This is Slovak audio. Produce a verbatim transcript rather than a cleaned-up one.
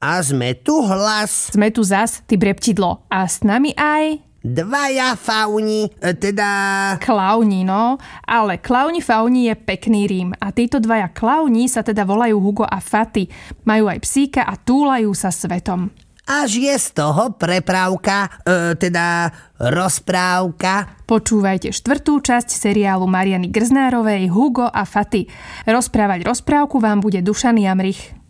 A sme tu hlas. Sme tu zas, ty breptidlo. A s nami aj... Dvaja fauni, teda... Klauni, no. Ale klauni fauni je pekný rím. A títo dvaja klauni sa teda volajú Hugo a Fati. Majú aj psíka a túlajú sa svetom. Až je z toho preprávka, e, teda rozprávka. Počúvajte štvrtú časť seriálu Mariany Grznárovej Hugo a Fati. Rozprávať rozprávku vám bude Dušan Jamrich.